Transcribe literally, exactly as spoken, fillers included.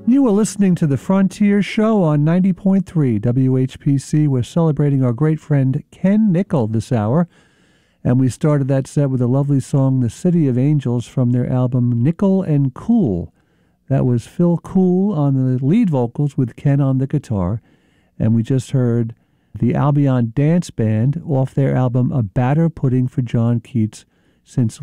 You are listening to The Frontier Show on ninety point three W H P C. We're celebrating our great friend Ken Nickel this hour, and we started that set with a lovely song, The City of Angels, from their album Nickel and Cool. That was Phil Cool on the lead vocals with Ken on the guitar, and we just heard the Albion Dance Band off their album A Batter Pudding for John Keats, since